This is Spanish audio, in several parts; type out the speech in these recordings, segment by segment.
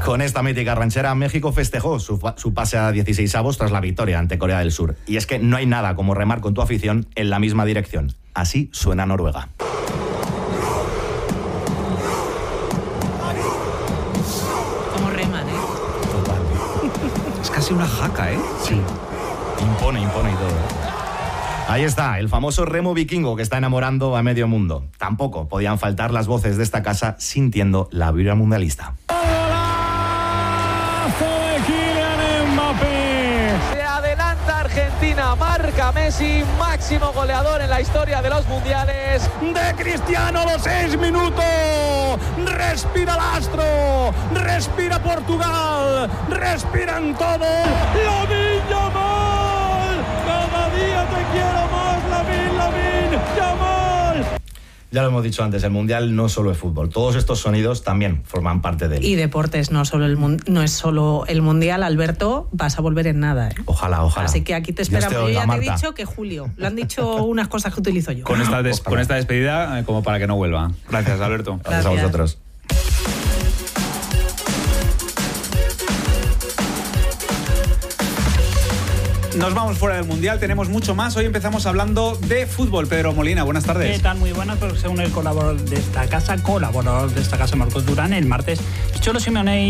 Con esta mítica ranchera, México festejó su pase a 16avos tras la victoria ante Corea del Sur. Y es que no hay nada como remar con tu afición en la misma dirección. Así suena Noruega. Como reman, Total. Es casi una jaca, ¿eh? Sí. Impone y todo. Ahí está, el famoso remo vikingo que está enamorando a medio mundo. Tampoco podían faltar las voces de esta casa sintiendo la vibra mundialista. Se adelanta Argentina, marca Messi, máximo goleador en la historia de los mundiales. De Cristiano, los 6 minutos. Respira el astro, respira Portugal, respiran todos. ¡Lamine Yamal! Cada día te quiero más, Lamine Yamal. Ya lo hemos dicho antes, el Mundial no solo es fútbol. Todos estos sonidos también forman parte de él. Y deportes, no es solo el Mundial, Alberto, vas a volver en nada, ¿eh? Ojalá. Así que aquí te esperamos. Yo ya te he dicho que Julio. Lo han dicho unas cosas que utilizo yo. Con esta despedida, como para que no vuelva. Gracias, Alberto. Gracias a vosotros. Nos vamos fuera del Mundial, tenemos mucho más. Hoy empezamos hablando de fútbol. Pedro Molina, buenas tardes. ¿Qué tal? Muy buenas, pero según el colaborador de esta casa, Marcos Durán, el martes, Cholo Simeone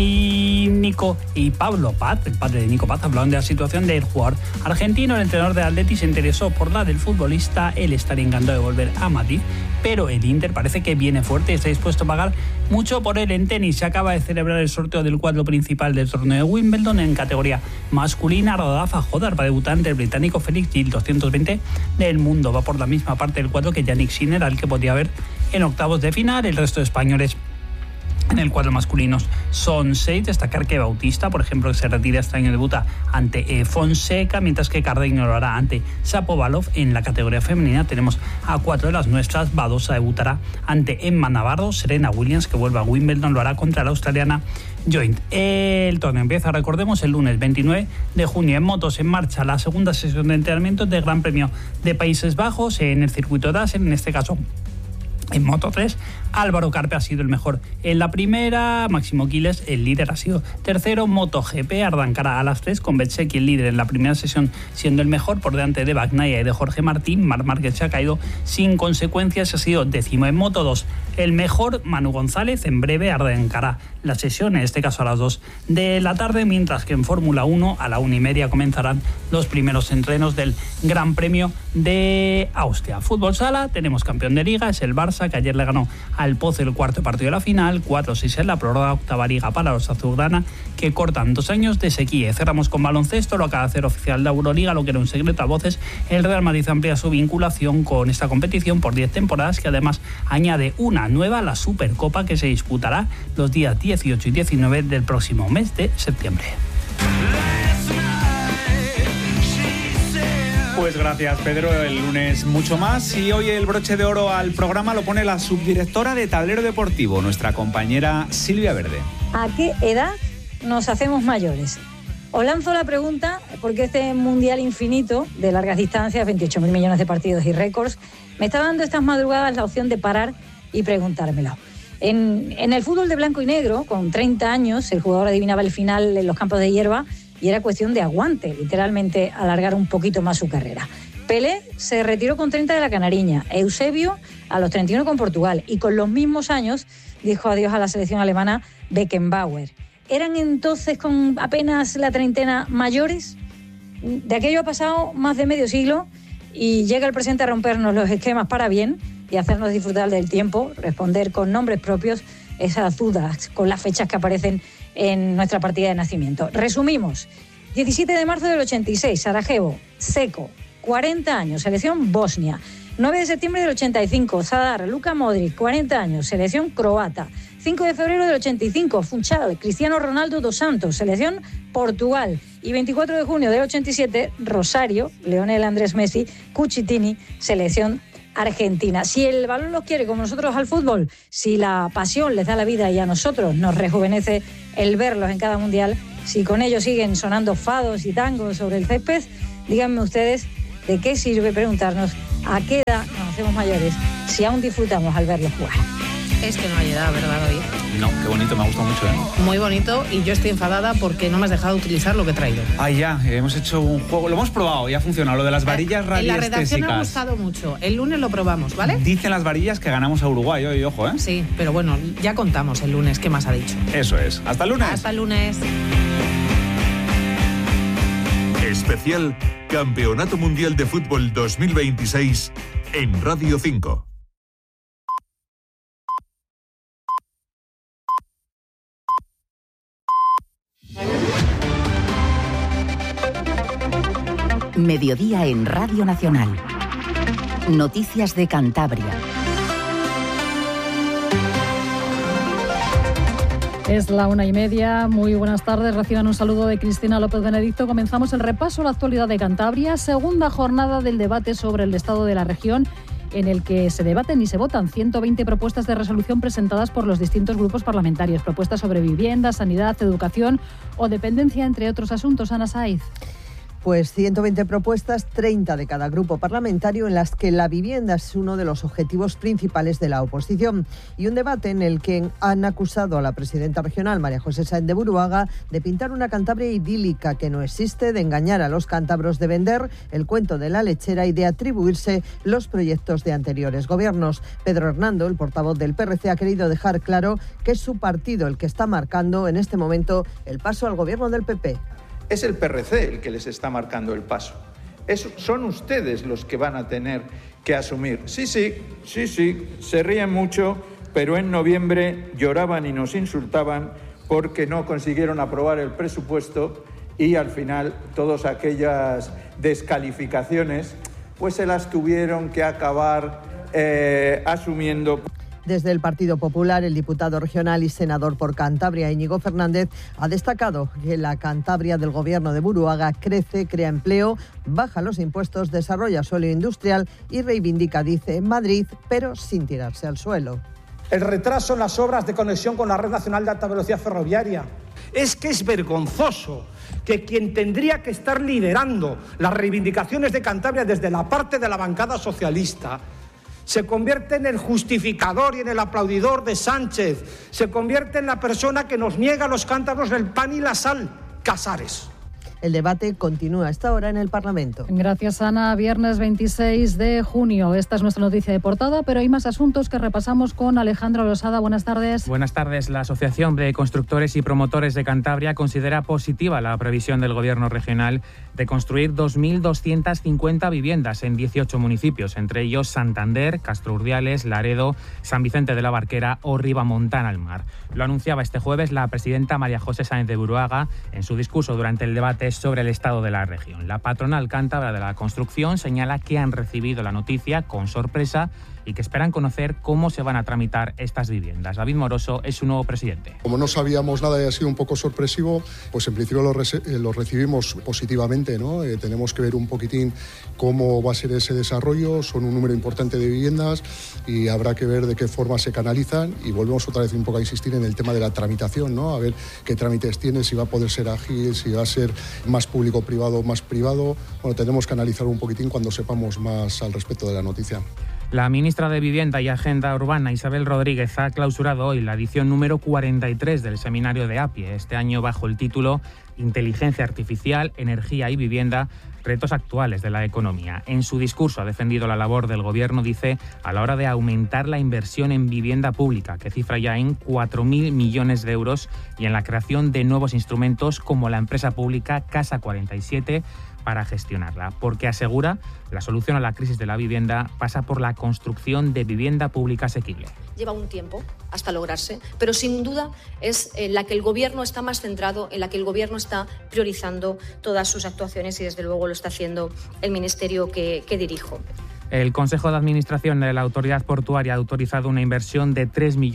y Pablo Paz, el padre de Nico Paz, hablaron de la situación del jugador argentino. El entrenador de Atleti se interesó por la del futbolista. Él estaría encantado de volver a Madrid, pero el Inter parece que viene fuerte y está dispuesto a pagar mucho por él. En tenis se acaba de celebrar el sorteo del cuadro principal del torneo de Wimbledon en categoría masculina. Rafa Jodar va a debutar ante el británico Felix Gil, 220 del mundo. Va por la misma parte del cuadro que Yannick Sinner, al que podía ver en octavos de final. El resto de españoles en el cuadro masculinos son 6. Destacar que Bautista, por ejemplo, que se retira este año, debuta ante Fonseca, mientras que Cardeño lo hará ante Shapovalov. En la categoría femenina tenemos a 4 de las nuestras. Badosa debutará ante Emma Navarro. Serena Williams, que vuelve a Wimbledon, lo hará contra la australiana Joint. El torneo empieza, recordemos, el lunes 29 de junio. En motos, en marcha la segunda sesión de entrenamiento del Gran Premio de Países Bajos en el circuito de Assen, en este caso en Moto 3. Álvaro Carpe ha sido el mejor en la primera, Máximo Quiles, el líder, ha sido tercero. MotoGP arrancará a las 3 con Bezzecchi, el líder en la primera sesión, siendo el mejor por delante de Bagnaia y de Jorge Martín. Marc Márquez se ha caído sin consecuencias, ha sido décimo. En Moto 2, el mejor, Manu González, en breve arrancará la sesión, en este caso a las 2 de la tarde, mientras que en Fórmula 1 a la 1:30 comenzarán los primeros entrenos del Gran Premio de Austria. Fútbol sala, tenemos campeón de Liga, es el Barça, que ayer le ganó al Pozo el cuarto partido de la final, 4-6 en la prórroga, octava Liga para los azulgrana, que cortan 2 años de sequía. Cerramos con baloncesto, lo acaba de hacer oficial de Euroliga, lo que era un secreto a voces. El Real Madrid amplía su vinculación con esta competición por 10 temporadas, que además añade una nueva, la Supercopa, que se disputará los días 18 y 19 del próximo mes de septiembre. Pues gracias, Pedro. El lunes mucho más. Y hoy el broche de oro al programa lo pone la subdirectora de Tablero Deportivo, nuestra compañera Silvia Verde. ¿A qué edad nos hacemos mayores? Os lanzo la pregunta porque este mundial infinito de largas distancias, 28.000 millones de partidos y récords, me está dando estas madrugadas la opción de parar y preguntármelo. En el fútbol de blanco y negro, con 30 años, el jugador adivinaba el final en los campos de hierba y era cuestión de aguante, literalmente alargar un poquito más su carrera. Pelé se retiró con 30 de la Canariña, Eusebio a los 31 con Portugal, y con los mismos años dijo adiós a la selección alemana Beckenbauer. ¿Eran entonces con apenas la treintena mayores? De aquello ha pasado más de medio siglo y llega el presente a rompernos los esquemas para bien y hacernos disfrutar del tiempo, responder con nombres propios esas dudas con las fechas que aparecen en nuestra partida de nacimiento. Resumimos: 17 de marzo del 86, Sarajevo, Seco, 40 años, selección Bosnia. 9 de septiembre del 85, Zadar, Luka Modric, 40 años, selección croata. 5 de febrero del 85, Funchal, Cristiano Ronaldo dos Santos, selección Portugal. Y 24 de junio del 87, Rosario, Lionel Andrés Messi, Cucitini, selección Argentina. Si el balón los quiere como nosotros al fútbol, si la pasión les da la vida y a nosotros nos rejuvenece el verlos en cada mundial, si con ellos siguen sonando fados y tangos sobre el césped, díganme ustedes de qué sirve preguntarnos a qué edad nos hacemos mayores si aún disfrutamos al verlos jugar. Es que no hay edad, ¿verdad, David? No, qué bonito, me ha gustado mucho, ¿eh? Muy bonito, y yo estoy enfadada porque no me has dejado utilizar lo que he traído. Ah, ya, hemos hecho un juego, lo hemos probado y ha funcionado, lo de las varillas radiestésicas. En la redacción me ha gustado mucho. El lunes lo probamos, ¿vale? Dicen las varillas que ganamos a Uruguay hoy, ojo, ¿eh? Sí, pero bueno, ya contamos el lunes, ¿qué más ha dicho? Eso es. Hasta el lunes. Hasta el lunes. Especial Campeonato Mundial de Fútbol 2026 en Radio 5. Mediodía en Radio Nacional. Noticias de Cantabria. Es la 1:30. Muy buenas tardes. Reciban un saludo de Cristina López Benedicto. Comenzamos el repaso a la actualidad de Cantabria. Segunda jornada del debate sobre el estado de la región, en el que se debaten y se votan 120 propuestas de resolución presentadas por los distintos grupos parlamentarios. Propuestas sobre vivienda, sanidad, educación o dependencia, entre otros asuntos. Ana Saiz. Pues 120 propuestas, 30 de cada grupo parlamentario, en las que la vivienda es uno de los objetivos principales de la oposición. Y un debate en el que han acusado a la presidenta regional, María José Sáenz de Buruaga, de pintar una Cantabria idílica que no existe, de engañar a los cántabros, de vender el cuento de la lechera y de atribuirse los proyectos de anteriores gobiernos. Pedro Hernando, el portavoz del PRC, ha querido dejar claro que es su partido el que está marcando en este momento el paso al gobierno del PP. Es el PRC el que les está marcando el paso. Son ustedes los que van a tener que asumir. Sí, se ríen mucho, pero en noviembre lloraban y nos insultaban porque no consiguieron aprobar el presupuesto y al final todas aquellas descalificaciones pues se las tuvieron que acabar asumiendo. Desde el Partido Popular, el diputado regional y senador por Cantabria, Íñigo Fernández, ha destacado que la Cantabria del gobierno de Buruaga crece, crea empleo, baja los impuestos, desarrolla suelo industrial y reivindica, dice, Madrid, pero sin tirarse al suelo. El retraso en las obras de conexión con la Red Nacional de Alta Velocidad Ferroviaria. Es que es vergonzoso que quien tendría que estar liderando las reivindicaciones de Cantabria desde la parte de la bancada socialista se convierte en el justificador y en el aplaudidor de Sánchez, se convierte en la persona que nos niega a los cántabros el pan y la sal, Casares. El debate continúa a esta hora en el Parlamento. Gracias, Ana. Viernes 26 de junio. Esta es nuestra noticia de portada, pero hay más asuntos que repasamos con Alejandro Losada. Buenas tardes. Buenas tardes. La Asociación de Constructores y Promotores de Cantabria considera positiva la previsión del Gobierno regional de construir 2.250 viviendas en 18 municipios, entre ellos Santander, Castro Urdiales, Laredo, San Vicente de la Barquera o Ribamontana al Mar. Lo anunciaba este jueves la presidenta María José Sáenz de Buruaga en su discurso durante el debate sobre el estado de la región. La patronal cántabra de la construcción señala que han recibido la noticia con sorpresa y que esperan conocer cómo se van a tramitar estas viviendas. David Moroso es su nuevo presidente. Como no sabíamos nada y ha sido un poco sorpresivo, pues en principio lo recibimos positivamente, ¿no? Tenemos que ver un poquitín cómo va a ser ese desarrollo. Son un número importante de viviendas y habrá que ver de qué forma se canalizan, y volvemos otra vez un poco a insistir en el tema de la tramitación, ¿no? A ver qué trámites tiene, si va a poder ser ágil, si va a ser más público-privado, más privado. Bueno, tenemos que analizar un poquitín cuando sepamos más al respecto de la noticia. La ministra de Vivienda y Agenda Urbana, Isabel Rodríguez, ha clausurado hoy la edición número 43 del seminario de APIE, este año bajo el título Inteligencia Artificial, Energía y Vivienda, retos actuales de la economía. En su discurso ha defendido la labor del Gobierno, dice, a la hora de aumentar la inversión en vivienda pública, que cifra ya en 4.000 millones de euros, y en la creación de nuevos instrumentos como la empresa pública Casa 47, para gestionarla, porque asegura la solución a la crisis de la vivienda pasa por la construcción de vivienda pública asequible. Lleva un tiempo hasta lograrse, pero sin duda es la que el Gobierno está más centrado, en la que el Gobierno está priorizando todas sus actuaciones, y desde luego lo está haciendo el ministerio que dirijo. El Consejo de Administración de la Autoridad Portuaria ha autorizado una inversión de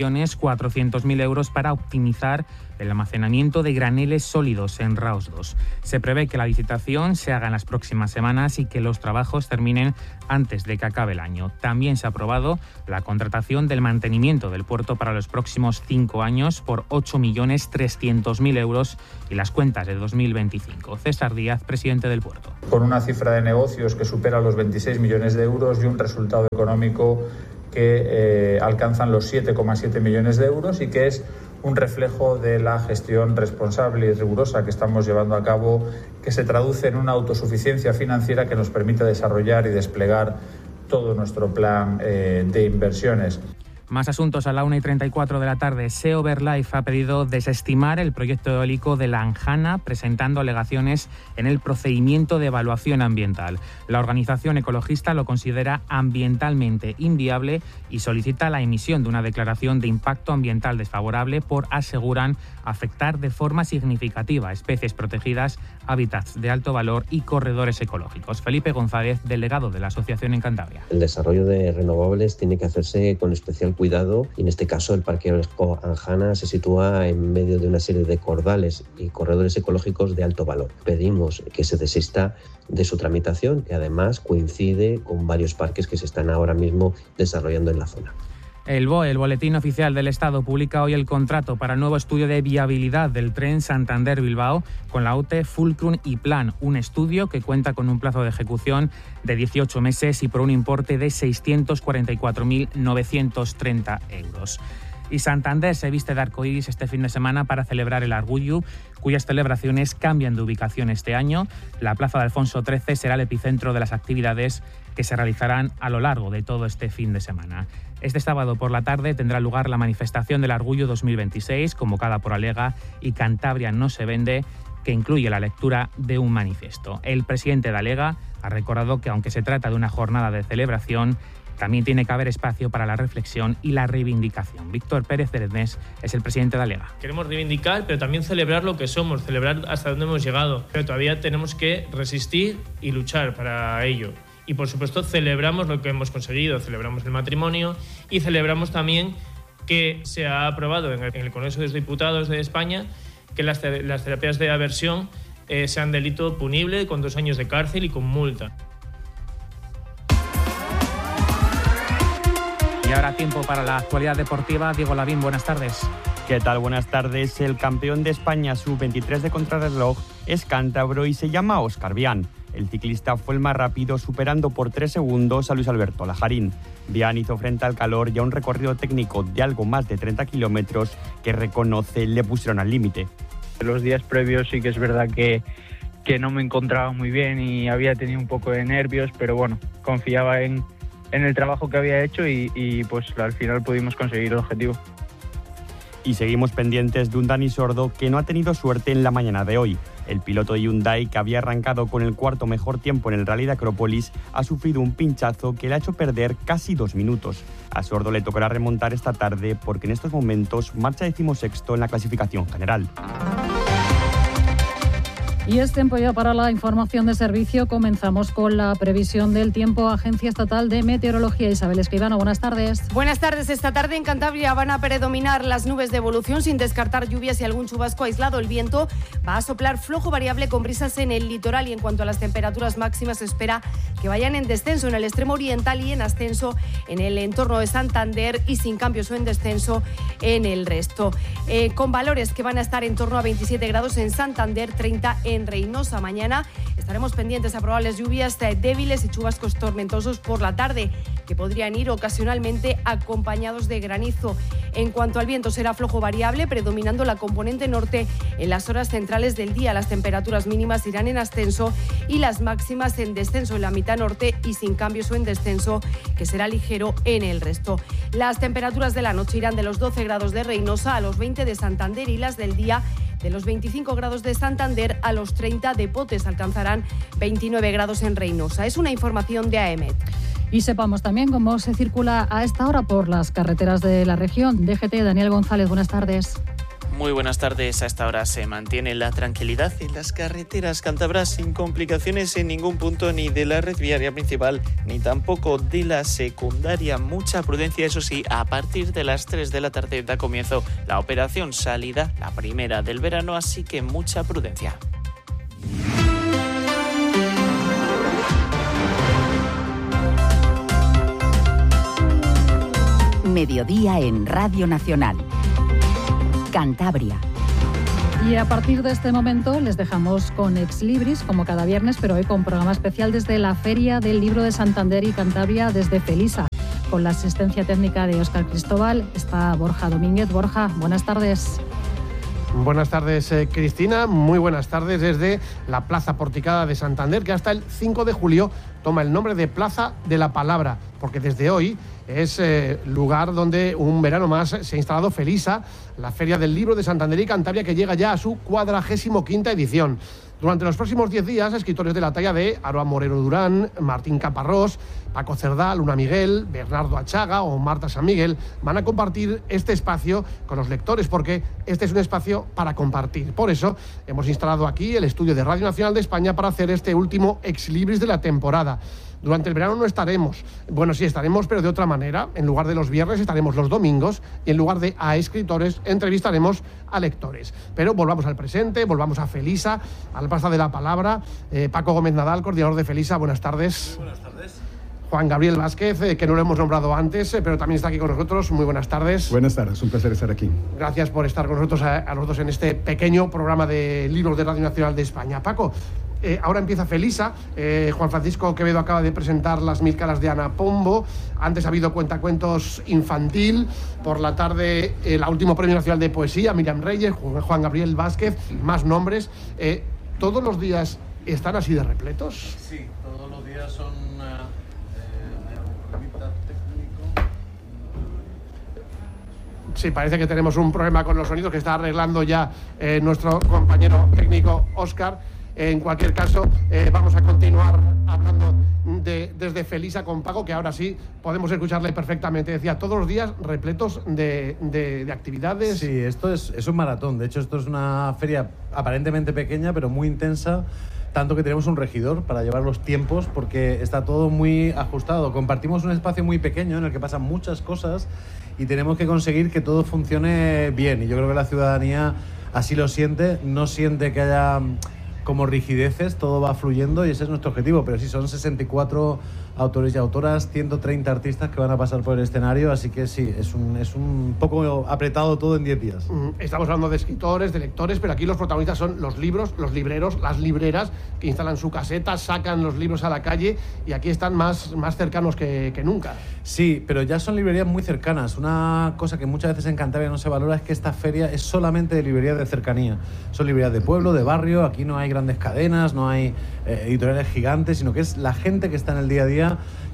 3.400.000 euros para optimizar el almacenamiento de graneles sólidos en Raos 2. Se prevé que la licitación se haga en las próximas semanas y que los trabajos terminen antes de que acabe el año. También se ha aprobado la contratación del mantenimiento del puerto para los próximos 5 años por 8.300.000 euros y las cuentas de 2025. César Díaz, presidente del puerto. Con una cifra de negocios que supera los 26 millones de euros y un resultado económico que alcanzan los 7,7 millones de euros y que es un reflejo de la gestión responsable y rigurosa que estamos llevando a cabo, que se traduce en una autosuficiencia financiera que nos permite desarrollar y desplegar todo nuestro plan de inversiones. Más asuntos a la 1:34 de la tarde. SEO Verlife ha pedido desestimar el proyecto eólico de La Anjana, presentando alegaciones en el procedimiento de evaluación ambiental. La organización ecologista lo considera ambientalmente inviable y solicita la emisión de una declaración de impacto ambiental desfavorable por, aseguran, afectar de forma significativa especies protegidas, hábitats de alto valor y corredores ecológicos. Felipe González, delegado de la asociación en Cantabria. El desarrollo de renovables tiene que hacerse con especial cuidado y en este caso el Parque Eólico Anjana se sitúa en medio de una serie de cordales y corredores ecológicos de alto valor. Pedimos que se desista de su tramitación, que además coincide con varios parques que se están ahora mismo desarrollando en la zona. El BOE, el Boletín Oficial del Estado, publica hoy el contrato para el nuevo estudio de viabilidad del tren Santander-Bilbao con la UTE Fulcrum y Plan, un estudio que cuenta con un plazo de ejecución de 18 meses y por un importe de 644.930 euros. Y Santander se viste de arcoíris este fin de semana para celebrar el Argullu, cuyas celebraciones cambian de ubicación este año. La Plaza de Alfonso XIII será el epicentro de las actividades que se realizarán a lo largo de todo este fin de semana. Este sábado por la tarde tendrá lugar la manifestación del Argullu 2026, convocada por Alega y Cantabria No se vende, que incluye la lectura de un manifiesto. El presidente de Alega ha recordado que, aunque se trata de una jornada de celebración, también tiene que haber espacio para la reflexión y la reivindicación. Víctor Pérez de Lednés es el presidente de Alega. Queremos reivindicar, pero también celebrar lo que somos, celebrar hasta dónde hemos llegado. Pero todavía tenemos que resistir y luchar para ello. Y por supuesto celebramos lo que hemos conseguido, celebramos el matrimonio y celebramos también que se ha aprobado en el Congreso de los Diputados de España que las terapias de aversión sean delito punible con 2 años de cárcel y con multa. Y ahora tiempo para la actualidad deportiva. Diego Lavín, buenas tardes. ¿Qué tal? Buenas tardes. El campeón de España sub-23 de contrarreloj es cántabro y se llama Óscar Vián. El ciclista fue el más rápido, superando por 3 segundos a Luis Alberto Lajarín. Vián hizo frente al calor y a un recorrido técnico de algo más de 30 kilómetros que reconoce le pusieron al límite. Los días previos sí que es verdad que no me encontraba muy bien y había tenido un poco de nervios, pero bueno, confiaba en el trabajo que había hecho y pues al final pudimos conseguir el objetivo. Y seguimos pendientes de un Dani Sordo que no ha tenido suerte en la mañana de hoy. El piloto de Hyundai, que había arrancado con el 4º mejor tiempo en el Rally de Acrópolis, ha sufrido un pinchazo que le ha hecho perder casi 2 minutos. A Sordo le tocará remontar esta tarde porque en estos momentos marcha 16º en la clasificación general. Y es tiempo ya para la información de servicio. Comenzamos con la previsión del tiempo. Agencia Estatal de Meteorología. Isabel Escribano, buenas tardes. Buenas tardes. Esta tarde en Cantabria van a predominar las nubes de evolución sin descartar lluvias y algún chubasco aislado. El viento va a soplar flojo variable con brisas en el litoral y en cuanto a las temperaturas máximas se espera que vayan en descenso en el extremo oriental y en ascenso en el entorno de Santander y sin cambios o en descenso en el resto. Con valores que van a estar en torno a 27 grados en Santander, 30 en Reinosa. Mañana estaremos pendientes a probables lluvias débiles y chubascos tormentosos por la tarde, que podrían ir ocasionalmente acompañados de granizo. En cuanto al viento, será flojo variable, predominando la componente norte en las horas centrales del día. Las temperaturas mínimas irán en ascenso y las máximas en descenso en la mitad norte y sin cambios o en descenso, que será ligero en el resto. Las temperaturas de la noche irán de los 12 grados de Reinosa a los 20 de Santander y las del día de los 25 grados de Santander a los 30 de Potes. Alcanzarán 29 grados en Reinosa. Es una información de AEMET. Y sepamos también cómo se circula a esta hora por las carreteras de la región. DGT, Daniel González, buenas tardes. Muy buenas tardes. A esta hora se mantiene la tranquilidad en las carreteras cántabras sin complicaciones en ningún punto ni de la red viaria principal ni tampoco de la secundaria. Mucha prudencia, eso sí, a partir de las 3 de la tarde da comienzo la operación salida, la primera del verano, así que mucha prudencia. Mediodía en Radio Nacional. Cantabria. Y a partir de este momento les dejamos con Ex Libris, como cada viernes, pero hoy con programa especial desde la Feria del Libro de Santander y Cantabria, desde Felisa. con la asistencia técnica de Óscar Cristóbal. Está Borja Domínguez. Borja, buenas tardes. Buenas tardes, Cristina. Muy buenas tardes desde la Plaza Porticada de Santander, que hasta el 5 de julio toma el nombre de Plaza de la Palabra, porque desde hoy es lugar donde un verano más se ha instalado Felisa, la Feria del Libro de Santander y Cantabria, que llega ya a su 45ª edición. Durante los próximos 10 días, escritores de la talla de Aroa Moreno Durán, Martín Caparrós, Paco Cerdá, Luna Miguel, Bernardo Achaga o Marta San Miguel van a compartir este espacio con los lectores, porque este es un espacio para compartir. Por eso hemos instalado aquí el estudio de Radio Nacional de España para hacer este último Ex Libris de la temporada. Durante el verano no estaremos. Bueno, sí estaremos, pero de otra manera. En lugar de los viernes estaremos los domingos y en lugar de a escritores entrevistaremos a lectores. Pero volvamos al presente, volvamos a Felisa, al Plaza de la Palabra. Paco Gómez Nadal, coordinador de Felisa, buenas tardes. Muy buenas tardes. Juan Gabriel Vázquez, que no lo hemos nombrado antes, pero también está aquí con nosotros. Muy buenas tardes. Buenas tardes, un placer estar aquí. Gracias por estar con nosotros a los dos en este pequeño programa de libros de Radio Nacional de España. Paco, ahora empieza Felisa. Juan Francisco Quevedo acaba de presentar Las 1000 caras de Ana Pombo. Antes ha habido cuentacuentos infantil. Por la tarde, el último Premio Nacional de Poesía, Miriam Reyes, Juan Gabriel Vázquez, más nombres. ¿Todos los días están así de repletos? Sí, todos los días son... Sí, parece que tenemos un problema con los sonidos que está arreglando ya nuestro compañero técnico Óscar. En cualquier caso, vamos a continuar hablando desde Felisa con Paco, que ahora sí podemos escucharle perfectamente. Decía, todos los días repletos de actividades. Sí, esto es un maratón. De hecho, esto es una feria aparentemente pequeña, pero muy intensa. Tanto que tenemos un regidor para llevar los tiempos, porque está todo muy ajustado. Compartimos un espacio muy pequeño en el que pasan muchas cosas y tenemos que conseguir que todo funcione bien. Y yo creo que la ciudadanía así lo siente, no siente que haya como rigideces, todo va fluyendo y ese es nuestro objetivo. Pero sí, son 64 autores y autoras, 130 artistas que van a pasar por el escenario, así que sí, es un poco apretado todo en 10 días. Estamos hablando de escritores, de lectores, pero aquí los protagonistas son los libros, los libreros, las libreras, que instalan su caseta, sacan los libros a la calle y aquí están más cercanos que nunca. Sí, pero ya son librerías muy cercanas. Una cosa que muchas veces en Cantabria no se valora es que esta feria es solamente de librerías de cercanía. Son librerías de pueblo, de barrio, aquí no hay grandes cadenas, no hay editoriales gigantes, sino que es la gente que está en el día a día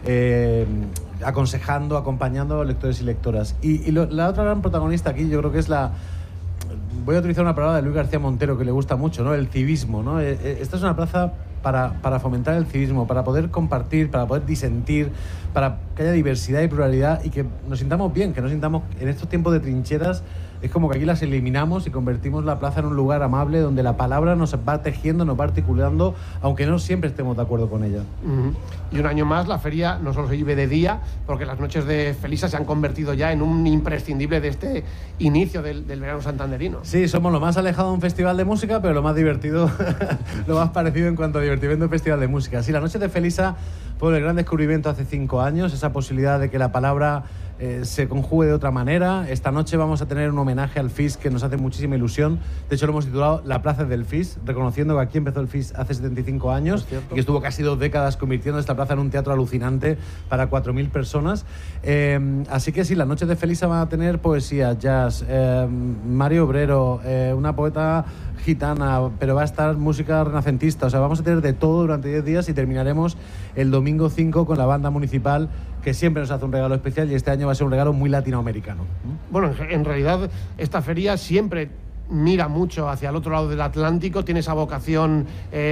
aconsejando, acompañando a lectores y lectoras. Y la otra gran protagonista aquí yo creo que es voy a utilizar una palabra de Luis García Montero que le gusta mucho, ¿no? El civismo, ¿no? Esta es una plaza para fomentar el civismo, para poder compartir, para poder disentir, para que haya diversidad y pluralidad y que nos sintamos bien, que nos sintamos en estos tiempos de trincheras. Es como que aquí las eliminamos y convertimos la plaza en un lugar amable donde la palabra nos va tejiendo, nos va articulando, aunque no siempre estemos de acuerdo con ella. Y un año más la feria no solo se vive de día, porque las noches de Felisa se han convertido ya en un imprescindible de este inicio del verano santanderino. Sí, somos lo más alejado de un festival de música, pero lo más divertido, lo más parecido en cuanto a divertimento de un festival de música. Sí, la noche de Felisa fue el gran descubrimiento hace 5 años, esa posibilidad de que la palabra se conjugue de otra manera. Esta noche vamos a tener un homenaje al FIS que nos hace muchísima ilusión. De hecho, lo hemos titulado La Plaza del FIS, reconociendo que aquí empezó el FIS hace 75 años y que estuvo casi 2 décadas convirtiendo esta plaza en un teatro alucinante para 4.000 personas. Así que sí, las noches de Felisa van a tener poesía, jazz, Mario Obrero, una poeta gitana, pero va a estar música renacentista. O sea, vamos a tener de todo durante 10 días y terminaremos el domingo 5 con la banda municipal, que siempre nos hace un regalo especial y este año va a ser un regalo muy latinoamericano. Bueno, en realidad esta feria siempre mira mucho hacia el otro lado del Atlántico, tiene esa vocación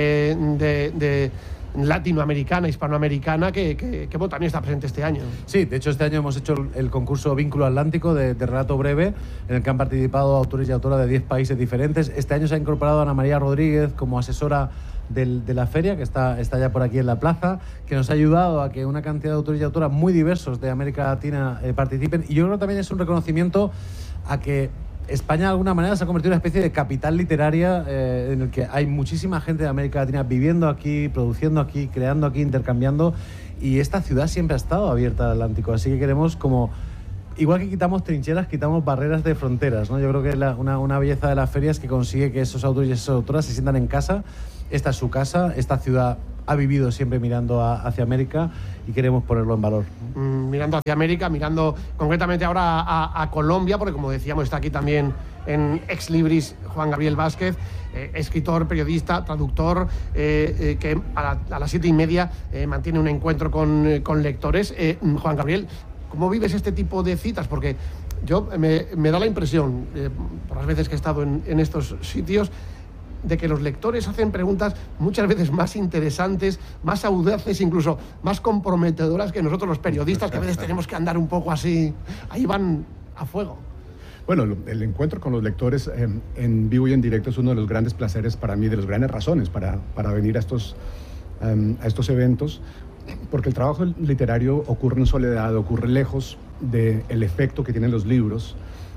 de latinoamericana, hispanoamericana, que bueno, también está presente este año. Sí, de hecho este año hemos hecho el concurso Vínculo Atlántico de relato breve, en el que han participado autores y autoras de 10 países diferentes. Este año se ha incorporado a Ana María Rodríguez como asesora de la feria, que está ya por aquí en la plaza, que nos ha ayudado a que una cantidad de autores y autoras muy diversos de América Latina participen. Y yo creo que también es un reconocimiento a que España de alguna manera se ha convertido en una especie de capital literaria en el que hay muchísima gente de América Latina viviendo aquí, produciendo aquí, creando aquí, intercambiando, y esta ciudad siempre ha estado abierta al Atlántico, así que queremos como... Igual que quitamos trincheras, quitamos barreras de fronteras, ¿no? Yo creo que una belleza de la feria es que consigue que esos autores y esas autoras se sientan en casa. Esta es su casa, esta ciudad ha vivido siempre mirando hacia América y queremos ponerlo en valor. Mirando hacia América, mirando concretamente ahora a Colombia, porque como decíamos está aquí también en Ex Libris Juan Gabriel Vázquez, escritor, periodista, traductor, que a las 7:30 mantiene un encuentro con lectores. Juan Gabriel, ¿cómo vives este tipo de citas? Porque yo me da la impresión, por las veces que he estado en estos sitios, de que los lectores hacen preguntas muchas veces más interesantes, más audaces, incluso más comprometedoras que nosotros los periodistas, que a veces tenemos que andar un poco así, ahí van a fuego. Bueno, el encuentro con los lectores en vivo y en directo es uno de los grandes placeres para mí, de las grandes razones para venir a estos eventos, porque el trabajo literario ocurre en soledad, ocurre lejos del efecto que tienen los libros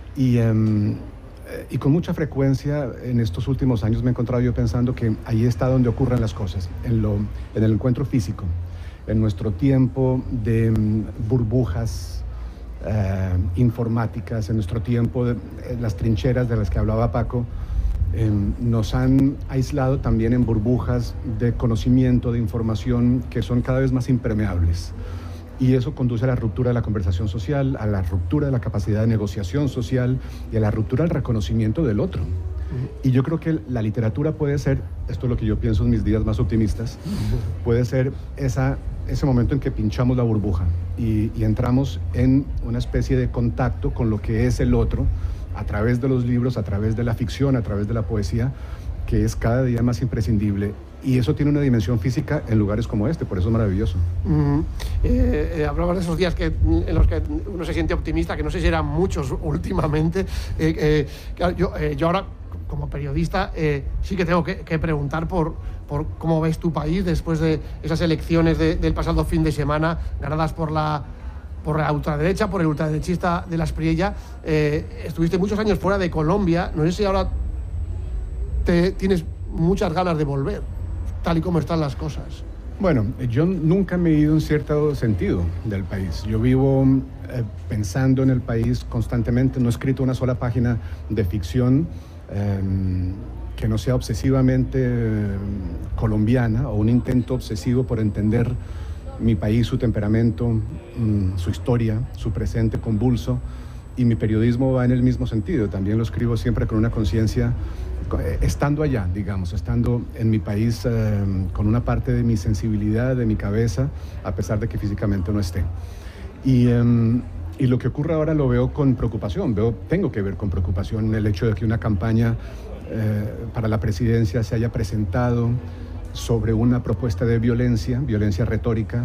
y con mucha frecuencia en estos últimos años me he encontrado yo pensando que ahí está donde ocurren las cosas, en el encuentro físico, en nuestro tiempo de burbujas informáticas, en nuestro tiempo de las trincheras de las que hablaba Paco, nos han aislado también en burbujas de conocimiento, de información que son cada vez más impermeables. Y eso conduce a la ruptura de la conversación social, a la ruptura de la capacidad de negociación social y a la ruptura del reconocimiento del otro. Y yo creo que la literatura puede ser, esto es lo que yo pienso en mis días más optimistas, puede ser ese momento en que pinchamos la burbuja y entramos en una especie de contacto con lo que es el otro, a través de los libros, a través de la ficción, a través de la poesía, que es cada día más imprescindible. Y eso tiene una dimensión física en lugares como este, por eso es maravilloso. Hablabas de esos días en los que uno se siente optimista, que no sé si eran muchos últimamente. Yo ahora, como periodista, sí que tengo que preguntar por cómo ves tu país después de esas elecciones del pasado fin de semana, ganadas por la ultraderecha, por el ultraderechista de la Espriella. Estuviste muchos años fuera de Colombia. No sé si ahora tienes muchas ganas de volver, tal y como están las cosas. Bueno, yo nunca me he ido en cierto sentido del país. Yo vivo pensando en el país constantemente. No he escrito una sola página de ficción que no sea obsesivamente colombiana o un intento obsesivo por entender mi país, su temperamento, su historia, su presente convulso. Y mi periodismo va en el mismo sentido. También lo escribo siempre con una conciencia, estando allá, digamos, estando en mi país, con una parte de mi sensibilidad, de mi cabeza, a pesar de que físicamente no esté. Y lo que ocurre ahora lo veo con preocupación. Tengo que ver con preocupación el hecho de que una campaña para la presidencia se haya presentado sobre una propuesta de violencia retórica,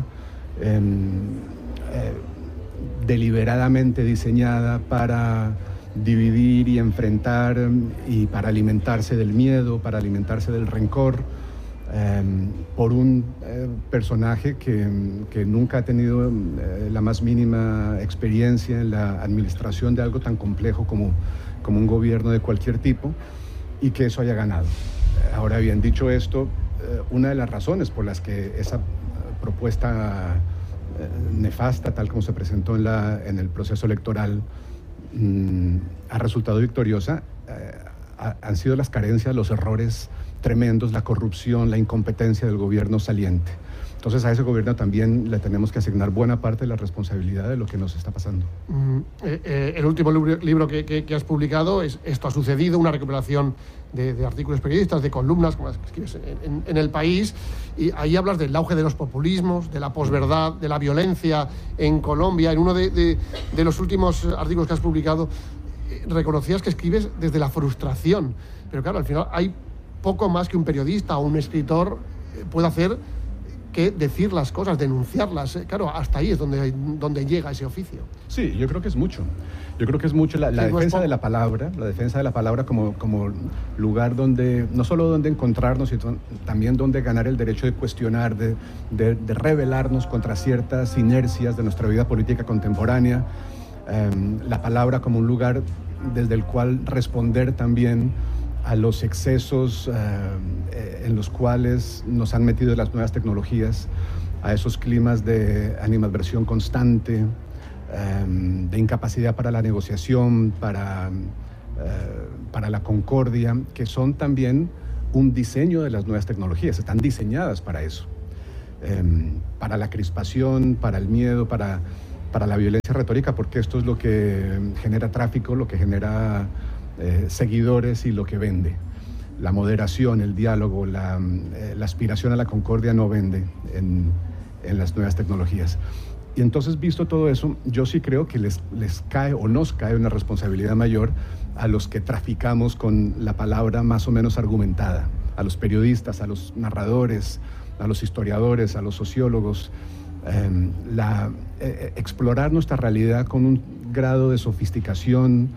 deliberadamente diseñada para dividir y enfrentar y para alimentarse del miedo, para alimentarse del rencor, por un personaje que nunca ha tenido la más mínima experiencia en la administración de algo tan complejo como un gobierno de cualquier tipo, y que eso haya ganado. Ahora bien, dicho esto, una de las razones por las que esa propuesta nefasta, tal como se presentó en el proceso electoral, ha resultado victoriosa, han sido las carencias, los errores tremendos, la corrupción, la incompetencia del gobierno saliente. Entonces a ese gobierno también le tenemos que asignar buena parte de la responsabilidad de lo que nos está pasando. El último libro que has publicado es Esto ha sucedido, una recuperación de artículos periodistas, de columnas, como las que escribes en El País, y ahí hablas del auge de los populismos, de la posverdad, de la violencia en Colombia. En uno de los últimos artículos que has publicado reconocías que escribes desde la frustración, pero claro, al final hay poco más que un periodista o un escritor puede hacer que decir las cosas, denunciarlas. Claro, hasta ahí es donde llega ese oficio. Sí, yo creo que es mucho. Yo creo que es mucho la defensa de la palabra como lugar donde, no solo donde encontrarnos, sino también donde ganar el derecho de cuestionar, de rebelarnos contra ciertas inercias de nuestra vida política contemporánea. La palabra como un lugar desde el cual responder también a los excesos en los cuales nos han metido las nuevas tecnologías, a esos climas de animadversión constante, de incapacidad para la negociación, para la concordia, que son también un diseño de las nuevas tecnologías, están diseñadas para eso. para la crispación, para el miedo, para la violencia retórica, porque esto es lo que genera tráfico, lo que genera seguidores y lo que vende. La moderación, el diálogo, la aspiración a la concordia no vende en las nuevas tecnologías. Y entonces, visto todo eso, yo sí creo que les cae o nos cae una responsabilidad mayor a los que traficamos con la palabra más o menos argumentada, a los periodistas, a los narradores, a los historiadores, a los sociólogos, explorar nuestra realidad con un grado de sofisticación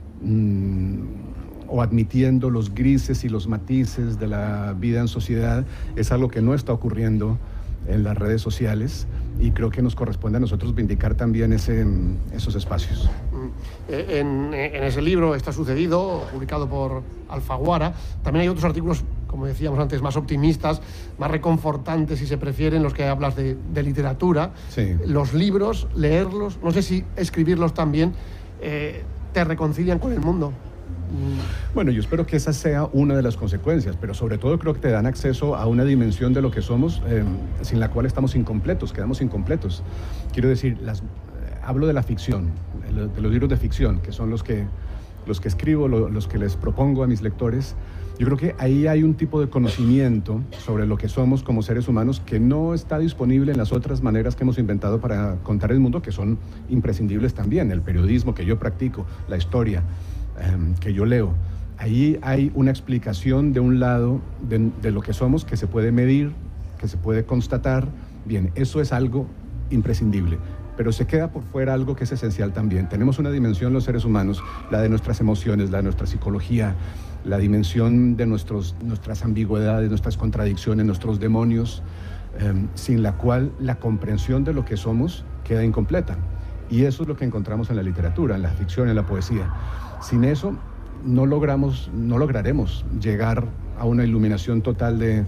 o admitiendo los grises y los matices de la vida en sociedad es algo que no está ocurriendo en las redes sociales, y creo que nos corresponde a nosotros vindicar también esos espacios. En ese libro Está sucedido, publicado por Alfaguara, también hay otros artículos, como decíamos antes, más optimistas, más reconfortantes, si se prefieren, los que hablas de literatura. Sí. Los libros, leerlos, no sé si escribirlos también, te reconcilian con el mundo. Bueno, yo espero que esa sea una de las consecuencias, pero sobre todo creo que te dan acceso a una dimensión de lo que somos, sin la cual estamos incompletos, quedamos incompletos. Quiero decir, hablo de la ficción, de los libros de ficción, que son los que escribo, los que les propongo a mis lectores. Yo creo que ahí hay un tipo de conocimiento sobre lo que somos como seres humanos que no está disponible en las otras maneras que hemos inventado para contar el mundo, que son imprescindibles también. El periodismo que yo practico, la historia que yo leo. Ahí hay una explicación de un lado de lo que somos, que se puede medir, que se puede constatar. Bien, eso es algo imprescindible, pero se queda por fuera algo que es esencial también. Tenemos una dimensión los seres humanos, la de nuestras emociones, la de nuestra psicología, la dimensión de nuestras ambigüedades, nuestras contradicciones, nuestros demonios, sin la cual la comprensión de lo que somos queda incompleta. Y eso es lo que encontramos en la literatura, en la ficción, en la poesía. Sin eso no lograremos llegar a una iluminación total de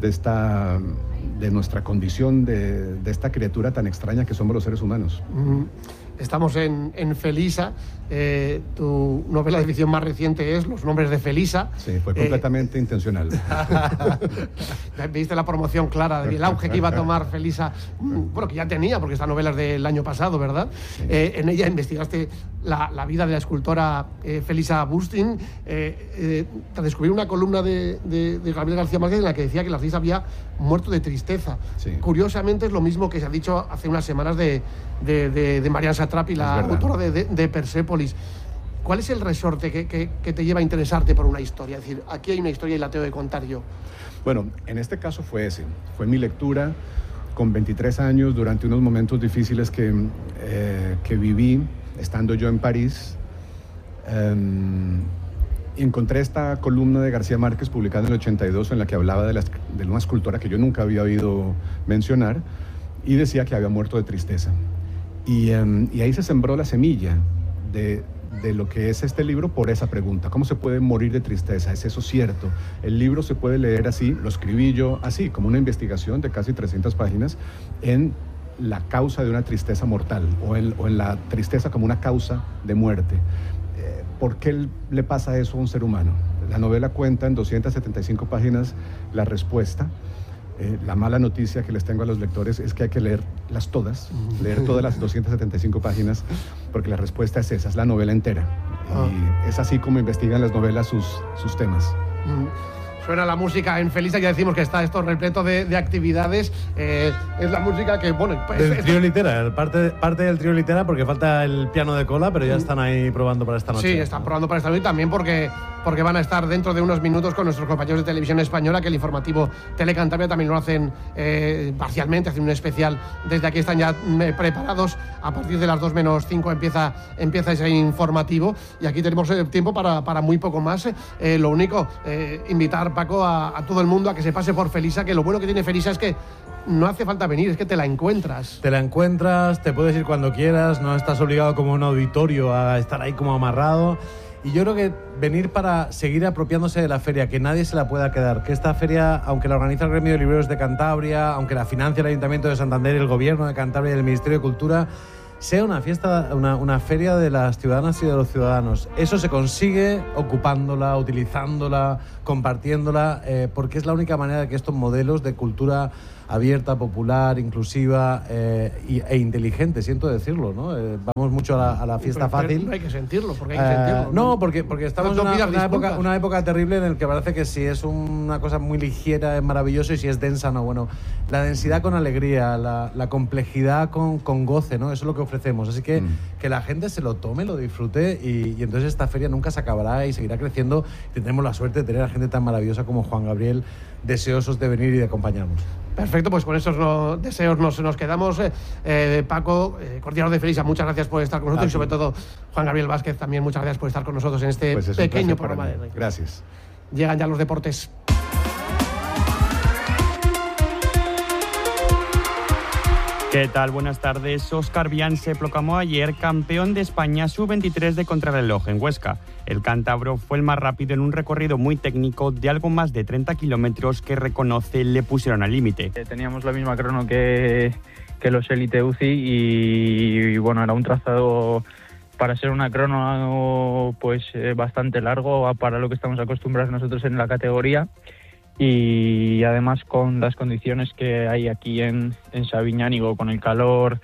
nuestra condición, de esta criatura tan extraña que somos los seres humanos. Estamos en Felisa. Tu novela de ficción más reciente es Los nombres de Felisa. Sí, fue completamente intencional. Viste la promoción clara del auge que iba a tomar Felisa, bueno, que ya tenía, porque esta novela es del año pasado, ¿verdad? Sí. En ella investigaste la vida de la escultora Felisa Bustin. Te descubrí una columna de Gabriel García Márquez en la que decía que la artista había muerto de tristeza. Sí. Curiosamente es lo mismo que se ha dicho hace unas semanas de Marianne Satrapi, la autora de Persépolis. ¿Cuál es el resorte que te lleva a interesarte por una historia? Es decir, aquí hay una historia y la tengo que contar yo. Bueno, en este caso fue mi lectura con 23 años durante unos momentos difíciles que viví estando yo en París. Encontré esta columna de García Márquez publicada en el 82 en la que hablaba de una escultora que yo nunca había oído mencionar, y decía que había muerto de tristeza. Y ahí se sembró la semilla de lo que es este libro por esa pregunta. ¿Cómo se puede morir de tristeza? ¿Es eso cierto? El libro se puede leer así, lo escribí yo así, como una investigación de casi 300 páginas en la causa de una tristeza mortal o en la tristeza como una causa de muerte. ¿Por qué le pasa eso a un ser humano? La novela cuenta en 275 páginas la respuesta. La mala noticia que les tengo a los lectores es que hay que leerlas todas, leer todas las 275 páginas, porque la respuesta es esa, es la novela entera. Y es así como investigan las novelas sus temas. Suena la música en Felisa, ya decimos que está esto repleto de actividades. Es la música que, bueno... Del trío Litera, parte del trío Litera, porque falta el piano de cola, pero ya están ahí probando para esta noche. Sí, están probando para esta noche, también porque van a estar dentro de unos minutos con nuestros compañeros de Televisión Española, que el informativo Telecantabria también lo hacen parcialmente, hacen un especial. Desde aquí están ya preparados. A partir de las 2 menos 5 empieza ese informativo, y aquí tenemos tiempo para muy poco más. Lo único, invitar, Paco, a todo el mundo a que se pase por Felisa, que lo bueno que tiene Felisa es que no hace falta venir, es que te la encuentras. Te la encuentras, te puedes ir cuando quieras, no estás obligado como un auditorio a estar ahí como amarrado. Y yo creo que venir para seguir apropiándose de la feria, que nadie se la pueda quedar, que esta feria, aunque la organiza el Gremio de Libreros de Cantabria, aunque la financia el Ayuntamiento de Santander, el Gobierno de Cantabria y el Ministerio de Cultura, sea una fiesta, una feria de las ciudadanas y de los ciudadanos. Eso se consigue ocupándola, utilizándola, compartiéndola, porque es la única manera de que estos modelos de cultura abierta, popular, inclusiva e inteligente, siento decirlo, ¿no? Vamos mucho a la fiesta fácil. No hay que sentirlo, porque hay que sentirlo. No, porque estamos en una época terrible en la que parece que si es una cosa muy ligera es maravilloso y si es densa no. Bueno, la densidad con alegría, la complejidad con goce, ¿no? Eso es lo que ofrecemos. Así que que la gente se lo tome, lo disfrute y entonces esta feria nunca se acabará y seguirá creciendo. Tendremos la suerte de tener a gente tan maravillosa como Juan Gabriel, deseosos de venir y de acompañarnos. Perfecto, pues con esos deseos nos quedamos. Paco, Cordial de Felisa, muchas gracias por estar con nosotros y sobre todo Juan Gabriel Vázquez, también muchas gracias por estar con nosotros en este pequeño programa de hoy. Gracias. Llegan ya los deportes. ¿Qué tal? Buenas tardes. Óscar Bián se proclamó ayer campeón de España sub-23 de contrarreloj en Huesca. El cántabro fue el más rápido en un recorrido muy técnico de algo más de 30 kilómetros que reconoce le pusieron al límite. Teníamos la misma crono que los Elite UCI y bueno, era un trazado para ser una crono pues bastante largo para lo que estamos acostumbrados nosotros en la categoría. Y además con las condiciones que hay aquí en Sabiñánigo, con el calor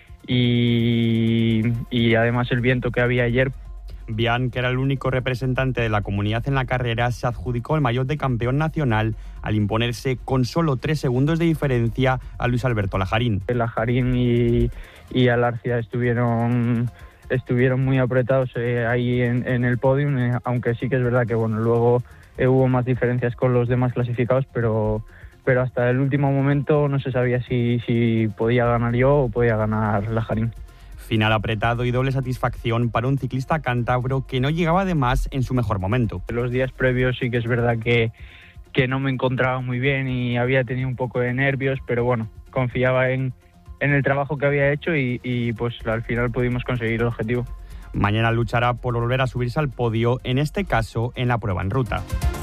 y además el viento que había ayer. Bián, que era el único representante de la comunidad en la carrera, se adjudicó el maillot de campeón nacional al imponerse con solo 3 segundos de diferencia a Luis Alberto Lajarín. Lajarín y Alarcia estuvieron muy apretados ahí en el podium, aunque sí que es verdad que bueno, luego hubo más diferencias con los demás clasificados, pero hasta el último momento no se sabía si podía ganar yo o podía ganar Lajarín. Final apretado y doble satisfacción para un ciclista cántabro que no llegaba además en su mejor momento. Los días previos sí que es verdad que no me encontraba muy bien y había tenido un poco de nervios, pero bueno, confiaba en el trabajo que había hecho y pues al final pudimos conseguir el objetivo. Mañana luchará por volver a subirse al podio, en este caso en la prueba en ruta.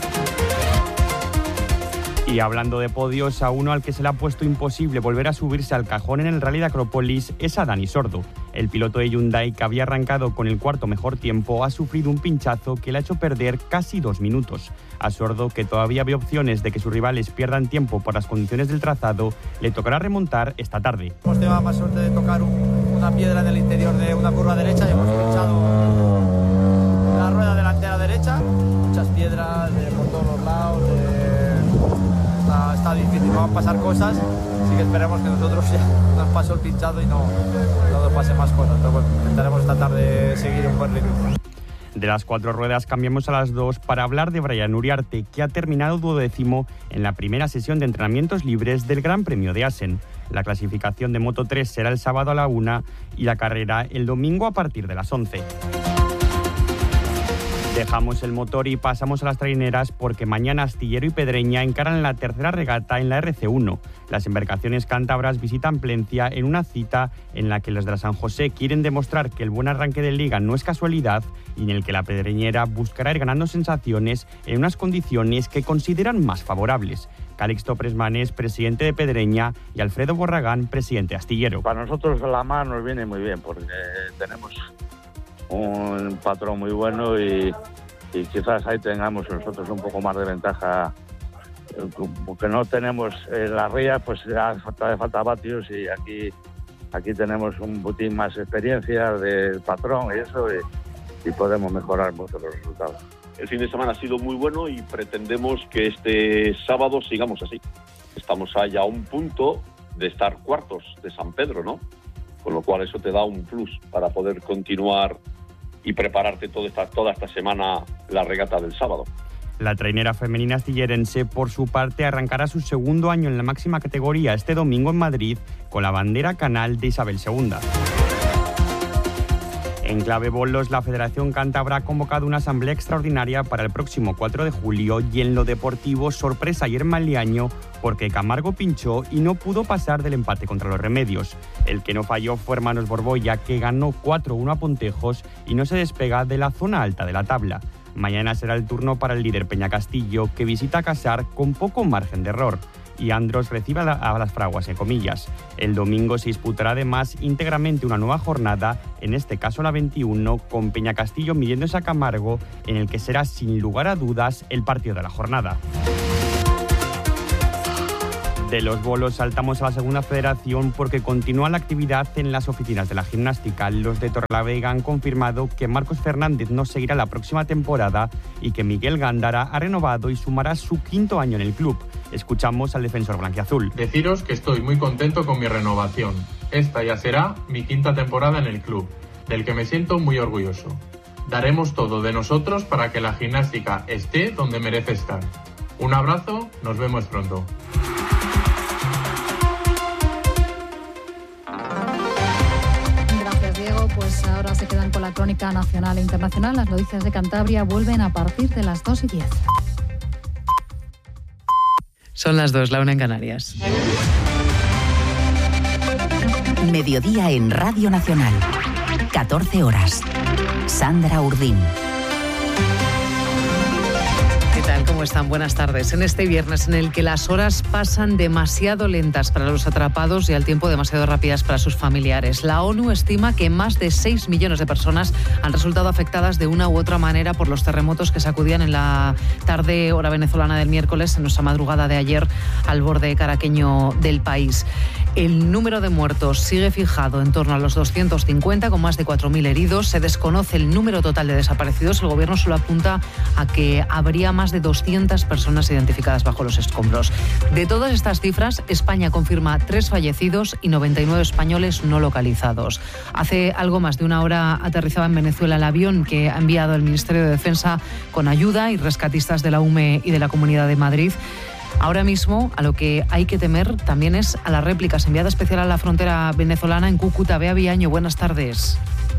Y hablando de podios, a uno al que se le ha puesto imposible volver a subirse al cajón en el Rally de Acrópolis es a Dani Sordo. El piloto de Hyundai, que había arrancado con el cuarto mejor tiempo, ha sufrido un pinchazo que le ha hecho perder casi 2 minutos. A Sordo, que todavía ve opciones de que sus rivales pierdan tiempo por las condiciones del trazado, le tocará remontar esta tarde. Hemos tenido la más suerte de tocar una piedra en el interior de una curva derecha y hemos pinchado la rueda delantera derecha. Muchas piedras por todos los lados. Está difícil, van a pasar cosas, así que esperemos que nosotros ya nos pase el pinchado y no nos pase más cosas, pero bueno, intentaremos esta tarde seguir un buen ritmo. De las 4 ruedas cambiamos a las 2 para hablar de Brian Uriarte, que ha terminado 12º en la primera sesión de entrenamientos libres del Gran Premio de Assen. La clasificación de Moto 3 será el sábado a la 1 y la carrera el domingo a partir de las 11. Dejamos el motor y pasamos a las traineras porque mañana Astillero y Pedreña encaran la tercera regata en la RC1. Las embarcaciones cántabras visitan Plencia en una cita en la que los de la San José quieren demostrar que el buen arranque de liga no es casualidad y en el que la pedreñera buscará ir ganando sensaciones en unas condiciones que consideran más favorables. Calixto Presmanes, presidente de Pedreña, y Alfredo Borragán, presidente de Astillero. Para nosotros la mar nos viene muy bien porque tenemos un patrón muy bueno y quizás ahí tengamos nosotros un poco más de ventaja, porque no tenemos la ría, pues hace falta vatios y aquí tenemos un botín más experiencia del patrón y eso y podemos mejorar mucho los resultados. El fin de semana ha sido muy bueno y pretendemos que este sábado sigamos así. Estamos allá a un punto de estar cuartos de San Pedro, ¿no? Con lo cual eso te da un plus para poder continuar y prepararte toda esta semana la regata del sábado. La trainera femenina astillerense, por su parte, arrancará su segundo año en la máxima categoría este domingo en Madrid con la bandera canal de Isabel II. En clave bolos, la Federación Cántabra ha convocado una asamblea extraordinaria para el próximo 4 de julio y en lo deportivo, sorpresa ayer en Maliaño porque Camargo pinchó y no pudo pasar del empate contra los Remedios. El que no falló fue Hermanos Borbolla, que ganó 4-1 a Pontejos y no se despega de la zona alta de la tabla. Mañana será el turno para el líder Peña Castillo, que visita Casar con poco margen de error. y Andros recibe a las fraguas, en comillas. El domingo se disputará además íntegramente una nueva jornada, en este caso la 21, con Peñacastillo midiéndose a Camargo, en el que será sin lugar a dudas el partido de la jornada. De los bolos saltamos a la segunda federación porque continúa la actividad en las oficinas de la gimnástica. Los de Torrelavega han confirmado que Marcos Fernández no seguirá la próxima temporada y que Miguel Gándara ha renovado y sumará su 5º año en el club. Escuchamos al defensor blanquiazul. Deciros que estoy muy contento con mi renovación. Esta ya será mi 5ª temporada en el club, del que me siento muy orgulloso. Daremos todo de nosotros para que la gimnástica esté donde merece estar. Un abrazo, nos vemos pronto. Pues ahora se quedan con la crónica nacional e internacional. Las noticias de Cantabria vuelven a partir de las 2:10. Son las 2, la 1 en Canarias. Mediodía en Radio Nacional. 14 horas. Sandra Urdín. ¿Qué tal? ¿Cómo están? Buenas tardes. En este viernes en el que las horas pasan demasiado lentas para los atrapados y al tiempo demasiado rápidas para sus familiares, la ONU estima que más de 6 millones de personas han resultado afectadas de una u otra manera por los terremotos que sacudían en la tarde hora venezolana del miércoles, en nuestra madrugada de ayer, al borde caraqueño del país. El número de muertos sigue fijado en torno a los 250, con más de 4.000 heridos. Se desconoce el número total de desaparecidos. El gobierno solo apunta a que habría más de 200 personas identificadas bajo los escombros. De todas estas cifras, España confirma 3 fallecidos y 99 españoles no localizados. Hace algo más de una hora aterrizaba en Venezuela el avión que ha enviado el Ministerio de Defensa con ayuda y rescatistas de la UME y de la Comunidad de Madrid. Ahora mismo, a lo que hay que temer también es a las réplicas. Enviada especial a la frontera venezolana en Cúcuta, Bea Villaño, buenas tardes.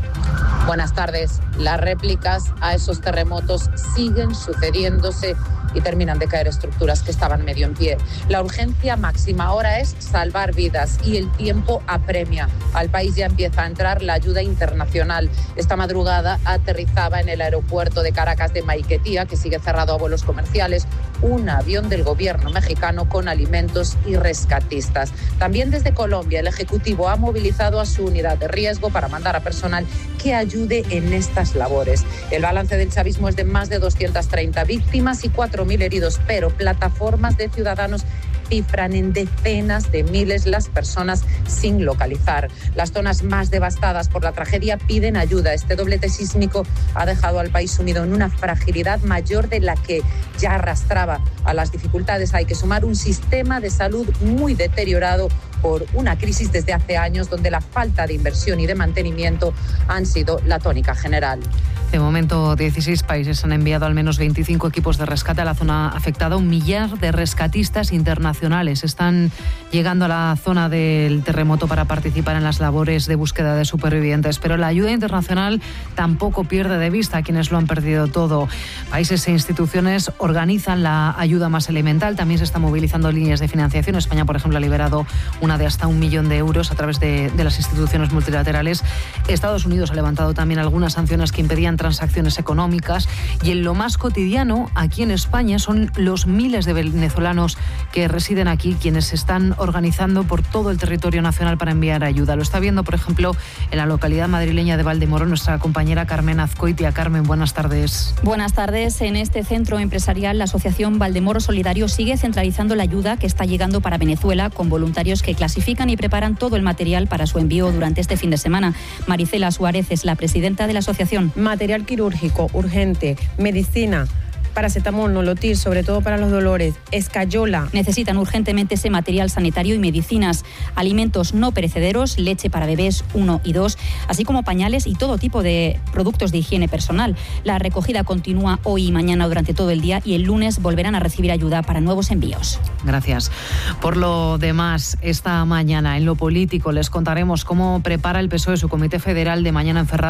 Buenas tardes. Las réplicas a esos terremotos siguen sucediéndose y terminan de caer estructuras que estaban medio en pie. La urgencia máxima ahora es salvar vidas y el tiempo apremia. Al país ya empieza a entrar la ayuda internacional. Esta madrugada aterrizaba en el aeropuerto de Caracas de Maiquetía, que sigue cerrado a vuelos comerciales, un avión del gobierno mexicano con alimentos y rescatistas. También desde Colombia, el Ejecutivo ha movilizado a su unidad de riesgo para mandar a personal que ayude en estas labores. El balance del chavismo es de más de 230 víctimas y 4.000 heridos, pero plataformas de ciudadanos cifran en decenas de miles las personas sin localizar. Las zonas más devastadas por la tragedia piden ayuda. Este doblete sísmico ha dejado al país sumido en una fragilidad mayor de la que ya arrastraba. A las dificultades hay que sumar un sistema de salud muy deteriorado por una crisis desde hace años donde la falta de inversión y de mantenimiento han sido la tónica general. De momento, 16 países han enviado al menos 25 equipos de rescate a la zona afectada. 1 millar de rescatistas internacionales están llegando a la zona del terremoto para participar en las labores de búsqueda de supervivientes. Pero la ayuda internacional tampoco pierde de vista a quienes lo han perdido todo. Países e instituciones organizan la ayuda más elemental. También se están movilizando líneas de financiación. España, por ejemplo, ha liberado una de hasta 1 millón de euros a través de las instituciones multilaterales. Estados Unidos ha levantado también algunas sanciones que impedían transacciones económicas, y en lo más cotidiano aquí en España son los miles de venezolanos que residen aquí quienes se están organizando por todo el territorio nacional para enviar ayuda. Lo está viendo, por ejemplo, en la localidad madrileña de Valdemoro nuestra compañera Carmen Azcoitia. Carmen, buenas tardes. Buenas tardes. En este centro empresarial, la asociación Valdemoro Solidario sigue centralizando la ayuda que está llegando para Venezuela, con voluntarios que clasifican y preparan todo el material para su envío durante este fin de semana. Maricela Suárez es la presidenta de la asociación. Material quirúrgico, urgente, medicina, paracetamol, nolotil, sobre todo para los dolores, escayola. Necesitan urgentemente ese material sanitario y medicinas, alimentos no perecederos, leche para bebés 1 y 2, así como pañales y todo tipo de productos de higiene personal. La recogida continúa hoy y mañana durante todo el día, y el lunes volverán a recibir ayuda para nuevos envíos. Gracias. Por lo demás, esta mañana en lo político les contaremos cómo prepara el PSOE su comité federal de mañana en Ferraz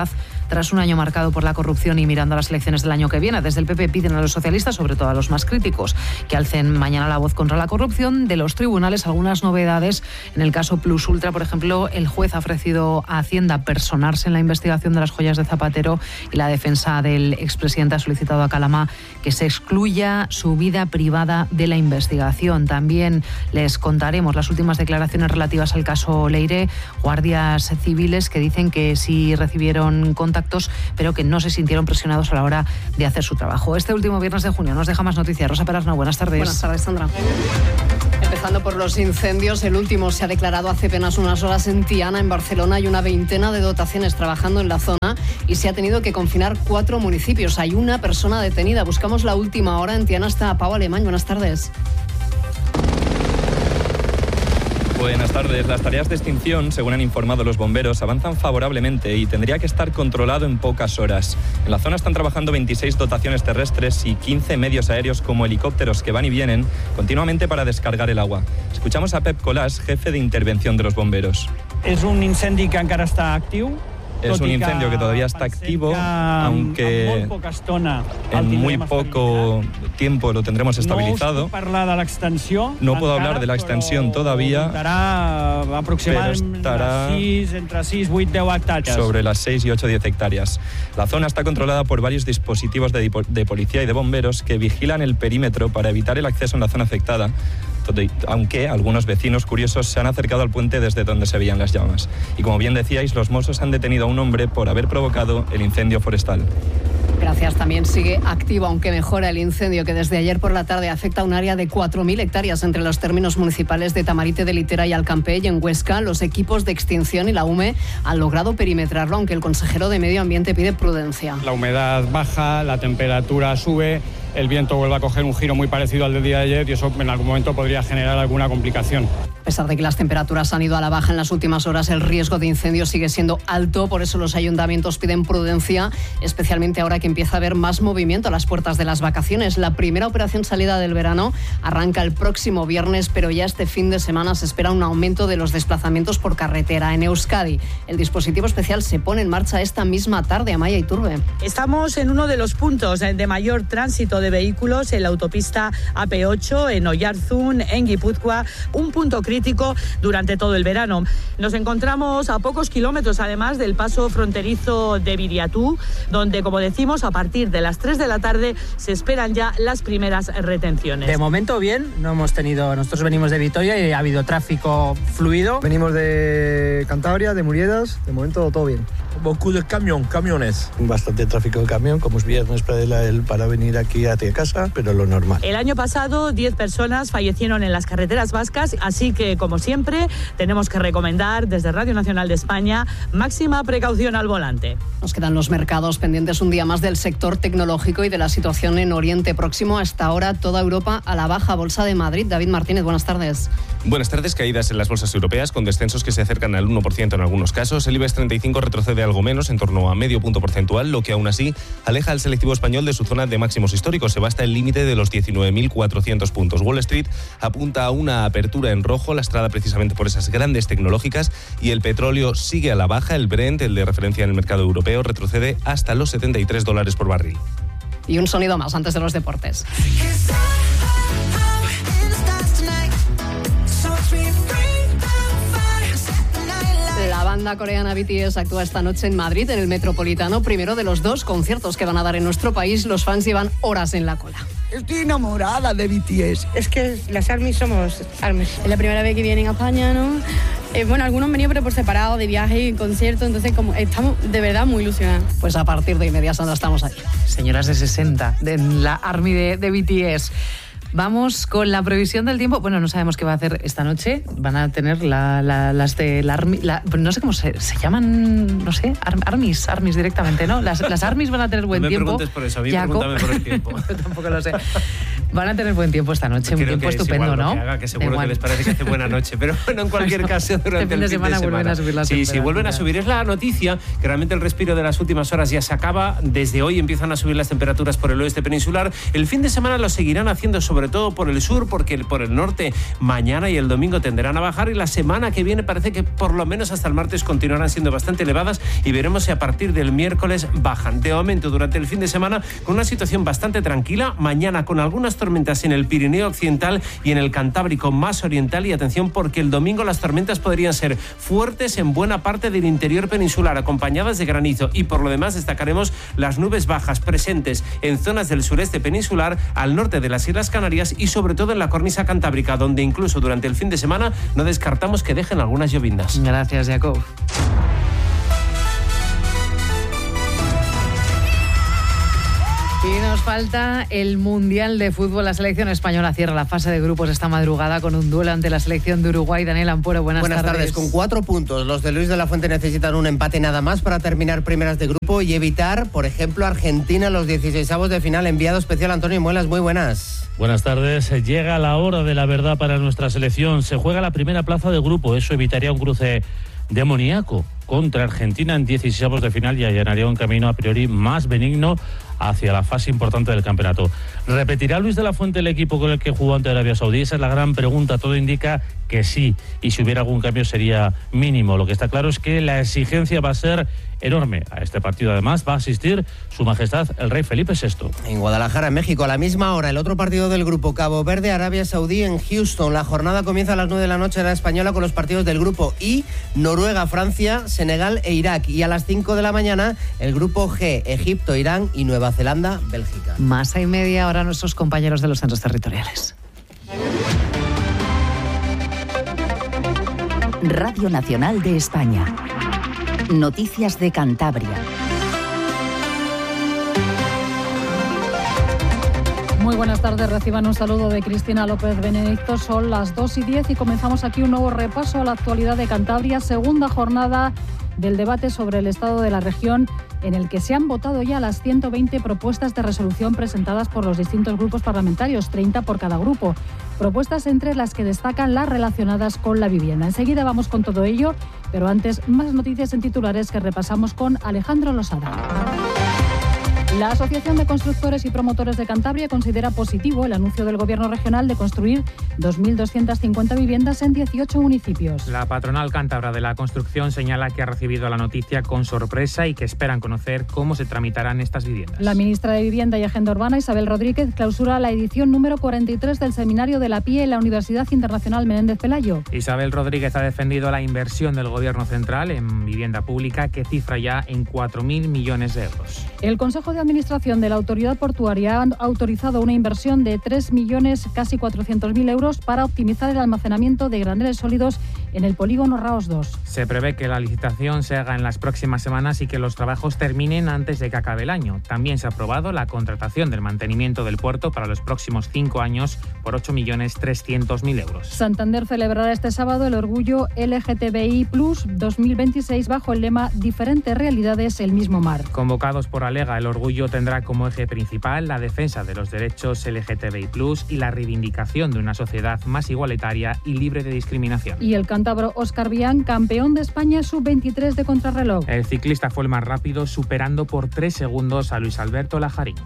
tras un año marcado por la corrupción y mirando a las elecciones del año que viene. Desde el PP piden a los socialistas, sobre todo a los más críticos, que alcen mañana la voz contra la corrupción. De los tribunales, algunas novedades. En el caso Plus Ultra, por ejemplo, el juez ha ofrecido a Hacienda personarse en la investigación de las joyas de Zapatero y la defensa del expresidente ha solicitado a Calamá que se excluya su vida privada de la investigación. También les contaremos las últimas declaraciones relativas al caso Leire. Guardias civiles que dicen que sí recibieron contactos, pero que no se sintieron presionados a la hora de hacer su trabajo. Este último viernes de junio nos deja más noticias. Rosa Perasno, buenas tardes. Buenas tardes, Sandra. Empezando por los incendios, el último se ha declarado hace apenas unas horas en Tiana, en Barcelona. Hay una veintena de dotaciones trabajando en la zona y se ha tenido que confinar 4 municipios. Hay una persona detenida. Buscamos la última hora. En Tiana está Pau Alemán. Buenas tardes. Buenas tardes. Las tareas de extinción, según han informado los bomberos, avanzan favorablemente y tendría que estar controlado en pocas horas. En la zona están trabajando 26 dotaciones terrestres y 15 medios aéreos como helicópteros que van y vienen continuamente para descargar el agua. Escuchamos a Pep Colàs, jefe de intervención de los bomberos. És un incendi que encara està actiu. Es un incendio que todavía está activo, aunque en muy poco tiempo lo tendremos estabilizado. No puedo hablar de la extensión todavía, pero estará sobre las 6 y 8, 10 hectáreas. La zona está controlada por varios dispositivos de policía y de bomberos que vigilan el perímetro para evitar el acceso en la zona afectada, aunque algunos vecinos curiosos se han acercado al puente desde donde se veían las llamas. Y como bien decíais, los Mossos han detenido a un hombre por haber provocado el incendio forestal. Gracias. También sigue activo, aunque mejora el incendio que desde ayer por la tarde afecta a un área de 4.000 hectáreas entre los términos municipales de Tamarite de Litera y Alcampell. En Huesca, los equipos de extinción y la UME han logrado perimetrarlo, aunque el consejero de Medio Ambiente pide prudencia. La humedad baja, la temperatura sube, el viento vuelve a coger un giro muy parecido al del día de ayer y eso en algún momento podría generar alguna complicación. A pesar de que las temperaturas han ido a la baja en las últimas horas, el riesgo de incendio sigue siendo alto. Por eso los ayuntamientos piden prudencia, especialmente ahora que empieza a haber más movimiento a las puertas de las vacaciones. La primera operación salida del verano arranca el próximo viernes, pero ya este fin de semana se espera un aumento de los desplazamientos por carretera. En Euskadi, el dispositivo especial se pone en marcha esta misma tarde. Amaya Iturbe. Estamos en uno de los puntos de mayor tránsito de vehículos en la autopista AP8, en Oyarzún, en Guipúzcoa, un punto crítico durante todo el verano. Nos encontramos a pocos kilómetros, además, del paso fronterizo de Viriatú, donde, como decimos, a partir de las 3 de la tarde se esperan ya las primeras retenciones. De momento bien, nosotros venimos de Vitoria y ha habido tráfico fluido. Venimos de Cantabria, de Muriedas, de momento todo bien. Beaucoup de camiones. Bastante tráfico de camión, como es viernes para venir aquí a casa, pero lo normal. El año pasado 10 personas fallecieron en las carreteras vascas, así que, como siempre, tenemos que recomendar desde Radio Nacional de España máxima precaución al volante. Nos quedan los mercados pendientes un día más del sector tecnológico y de la situación en Oriente Próximo. Hasta ahora toda Europa a la baja. Bolsa de Madrid, David Martínez, buenas tardes. Buenas tardes. Caídas en las bolsas europeas con descensos que se acercan al 1% en algunos casos. El IBEX 35 retrocede algo menos, en torno a medio punto porcentual, lo que aún así aleja al selectivo español de su zona de máximos históricos. Se va hasta el límite de los 19.400 puntos. Wall Street apunta a una apertura en rojo, lastrada precisamente por esas grandes tecnológicas, y el petróleo sigue a la baja. El Brent, el de referencia en el mercado europeo, retrocede hasta los $73 por barril. Y un sonido más antes de los deportes. La banda coreana BTS actúa esta noche en Madrid, en el Metropolitano, primero de los 2 conciertos que van a dar en nuestro país. Los fans llevan horas en la cola. Estoy enamorada de BTS. Es que las ARMYs somos ARMYs. Es la primera vez que vienen a España, ¿no? Bueno, algunos han venido pero por separado, de viaje y concierto, entonces como estamos de verdad muy ilusionados. Pues a partir de inmediato estamos ahí. Señoras de 60, de la ARMY de BTS. Vamos con la previsión del tiempo. Bueno, no sabemos qué va a hacer esta noche. Van a tener las de la ARMY, no sé cómo se llaman, no sé, ARMYs directamente, ¿no? Las ARMYs van a tener buen tiempo. No me preguntes por eso, a mí pregúntame por el tiempo. Yo tampoco lo sé. Van a tener buen tiempo esta noche, un tiempo estupendo, igual, ¿no? Que haga, que seguro que les parece que hace buena noche, pero bueno, en cualquier caso, durante el fin de semana vuelven a subir las temperaturas. Sí, vuelven a subir. Es la noticia que realmente el respiro de las últimas horas ya se acaba. Desde hoy empiezan a subir las temperaturas por el oeste peninsular. El fin de semana lo seguirán haciendo sobre sobre todo por el sur, porque por el norte mañana y el domingo tenderán a bajar, y la semana que viene parece que por lo menos hasta el martes continuarán siendo bastante elevadas, y veremos si a partir del miércoles bajan. De momento, durante el fin de semana, con una situación bastante tranquila, mañana con algunas tormentas en el Pirineo occidental y en el Cantábrico más oriental, y atención porque el domingo las tormentas podrían ser fuertes en buena parte del interior peninsular, acompañadas de granizo, y por lo demás destacaremos las nubes bajas presentes en zonas del sureste peninsular, al norte de las Islas Canarias y sobre todo en la cornisa cantábrica, donde incluso durante el fin de semana no descartamos que dejen algunas llovindas. Gracias, Jacob. Y nos falta el Mundial de Fútbol. La selección española cierra la fase de grupos esta madrugada con un duelo ante la selección de Uruguay. Daniel Ampuero, buenas tardes. Con 4 puntos. Los de Luis de la Fuente necesitan un empate nada más para terminar primeras de grupo y evitar, por ejemplo, Argentina en los 16avos de final. Enviado especial Antonio Muelas, muy buenas. Buenas tardes. Llega la hora de la verdad para nuestra selección. Se juega la primera plaza de grupo. Eso evitaría un cruce demoníaco contra Argentina en 16avos de final y allanaría un camino a priori más benigno hacia la fase importante del campeonato. ¿Repetirá Luis de la Fuente el equipo con el que jugó ante Arabia Saudí? Esa es la gran pregunta. Todo indica que sí, y si hubiera algún cambio sería mínimo. Lo que está claro es que la exigencia va a ser enorme. A este partido además va a asistir Su Majestad el Rey Felipe VI. En Guadalajara, en México, a la misma hora, el otro partido del grupo, Cabo Verde, Arabia Saudí en Houston. La jornada comienza a las 9 de la noche en la española con los partidos del grupo I, Noruega, Francia, Senegal e Irak. Y a las 5 de la mañana, el grupo G, Egipto, Irán y Nueva Zelanda, Bélgica. Más y media ahora nuestros compañeros de los centros territoriales. Radio Nacional de España. Noticias de Cantabria. Muy buenas tardes, reciban un saludo de Cristina López Benedicto. Son las 2:10 y comenzamos aquí un nuevo repaso a la actualidad de Cantabria, segunda jornada del debate sobre el estado de la región, en el que se han votado ya las 120 propuestas de resolución presentadas por los distintos grupos parlamentarios, 30 por cada grupo. Propuestas entre las que destacan las relacionadas con la vivienda. Enseguida vamos con todo ello, pero antes más noticias en titulares que repasamos con Alejandro Losada. La Asociación de Constructores y Promotores de Cantabria considera positivo el anuncio del Gobierno regional de construir 2.250 viviendas en 18 municipios. La patronal cántabra de la construcción señala que ha recibido la noticia con sorpresa y que esperan conocer cómo se tramitarán estas viviendas. La ministra de Vivienda y Agenda Urbana, Isabel Rodríguez, clausura la edición número 43 del Seminario de la PIE en la Universidad Internacional Menéndez Pelayo. Isabel Rodríguez ha defendido la inversión del Gobierno central en vivienda pública, que cifra ya en 4.000 millones de euros. El Consejo de Administración de la Autoridad Portuaria ha autorizado una inversión de 3 millones casi 400.000 euros para optimizar el almacenamiento de graneles sólidos en el polígono Raos 2. Se prevé que la licitación se haga en las próximas semanas y que los trabajos terminen antes de que acabe el año. También se ha aprobado la contratación del mantenimiento del puerto para los próximos 5 años por 8.300.000 euros. Santander celebrará este sábado el Orgullo LGTBI+ 2026 bajo el lema Diferentes realidades, el mismo mar. Convocados por Alega, el Orgullo tendrá como eje principal la defensa de los derechos LGTBI+ y la reivindicación de una sociedad más igualitaria y libre de discriminación. Y el cántabro Óscar Bián, campeón de España sub-23 de contrarreloj. El ciclista fue el más rápido, superando por 3 segundos a Luis Alberto Lajarín.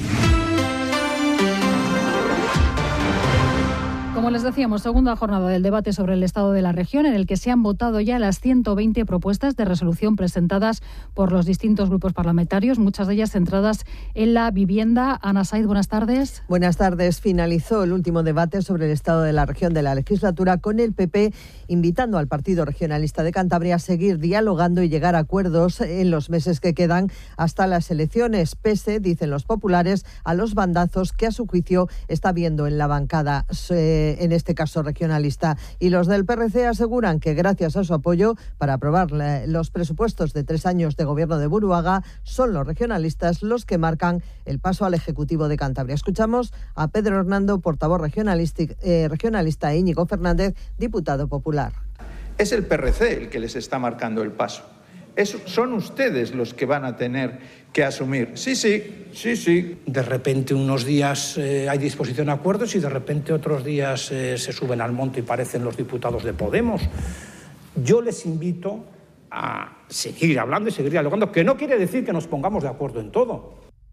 Como les decíamos, segunda jornada del debate sobre el estado de la región, en el que se han votado ya las 120 propuestas de resolución presentadas por los distintos grupos parlamentarios, muchas de ellas centradas en la vivienda. Ana Saiz, buenas tardes. Buenas tardes. Finalizó el último debate sobre el estado de la región de la legislatura, con el PP invitando al Partido Regionalista de Cantabria a seguir dialogando y llegar a acuerdos en los meses que quedan hasta las elecciones, pese, dicen los populares, a los bandazos que a su juicio está viendo en la bancada, en este caso regionalista. Y los del PRC aseguran que gracias a su apoyo para aprobar los presupuestos de 3 años de gobierno de Buruaga, son los regionalistas los que marcan el paso al Ejecutivo de Cantabria. Escuchamos a Pedro Hernando, portavoz regionalista, e Íñigo Fernández, diputado popular. Es el PRC el que les está marcando el paso. Son ustedes los que van a tener que asumir. Sí. De repente unos días hay disposición a acuerdos y de repente otros días se suben al monte y parecen los diputados de Podemos. Yo les invito a seguir hablando y seguir dialogando, que no quiere decir que nos pongamos de acuerdo en todo.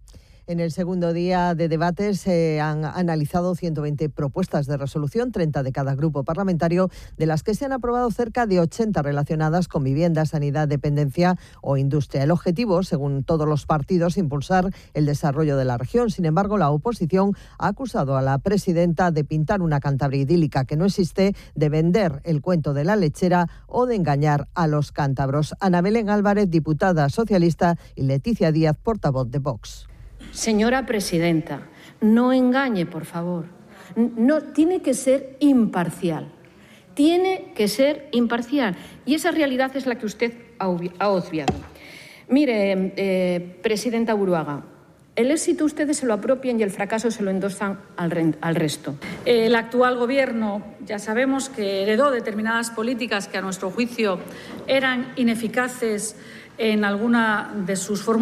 En el segundo día de debate se han analizado 120 propuestas de resolución, 30 de cada grupo parlamentario, de las que se han aprobado cerca de 80 relacionadas con vivienda, sanidad, dependencia o industria. El objetivo, según todos los partidos, impulsar el desarrollo de la región. Sin embargo, la oposición ha acusado a la presidenta de pintar una Cantabria idílica que no existe, de vender el cuento de la lechera o de engañar a los cántabros. Ana Belén Álvarez, diputada socialista, y Leticia Díaz, portavoz de Vox. Señora presidenta, no engañe, por favor. No, tiene que ser imparcial. Tiene que ser imparcial. Y esa realidad es la que usted ha obviado. Mire, presidenta Buruaga, el éxito ustedes se lo apropian y el fracaso se lo endosan al resto. El actual Gobierno ya sabemos que heredó determinadas políticas que a nuestro juicio eran ineficaces en alguna de sus fórmulas.